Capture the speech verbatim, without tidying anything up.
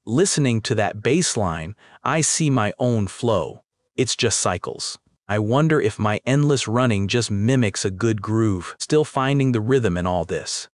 listening to that bass line, I see my own flow. It's just cycles. I wonder if my endless running just mimics a good groove, still finding the rhythm in all this.